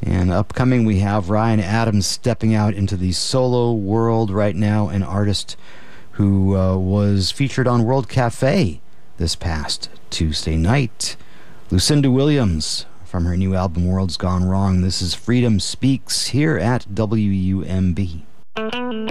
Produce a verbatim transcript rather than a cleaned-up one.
And upcoming, we have Ryan Adams stepping out into the solo world right now, an artist who uh, was featured on World Cafe this past Tuesday night. Lucinda Williams from her new album World's Gone Wrong. This is Freedom Speaks here at W U M B.